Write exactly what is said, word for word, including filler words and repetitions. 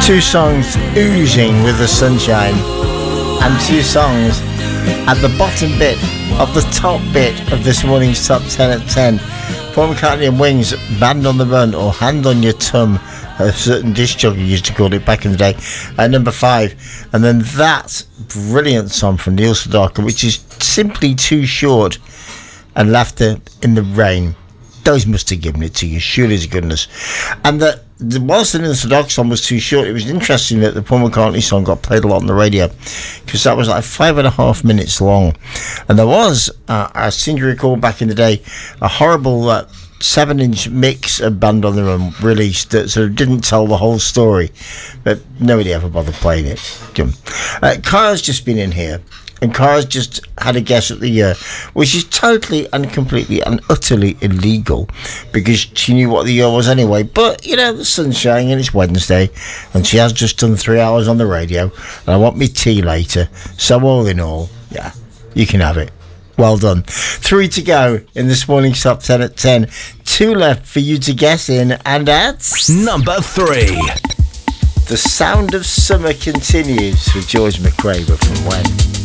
Two songs oozing with the sunshine, and two songs at the bottom bit of the top bit of this morning's Top ten at ten. Paul McCartney and Wings, Band on the Run, or Hand on Your Tum, a certain disc jockey used to call it back in the day, at number five. And then that brilliant song from Neil Sedaka, which is simply too short, and Laughter in the Rain. Those must have given it to you, surely to goodness. And that whilst the Neil Sedaka song was too short, it was interesting that the Paul McCartney song got played a lot on the radio, because that was like five and a half minutes long. And there was, uh, I seem to recall back in the day, a horrible uh, seven inch mix of Band on the Run released that sort of didn't tell the whole story, but nobody ever bothered playing it. Uh, Kara's just been in here, and Kara's just had a guess at the year, which is totally and completely and utterly illegal, because she knew what the year was anyway. But, you know, the sun's shining and it's Wednesday, and she has just done three hours on the radio, and I want me tea later. So all in all, yeah, you can have it. Well done. Three to go in this morning's Top ten at ten. Two left for you to guess in, and that's number three. The Sound of Summer continues with George McCrae, but from when?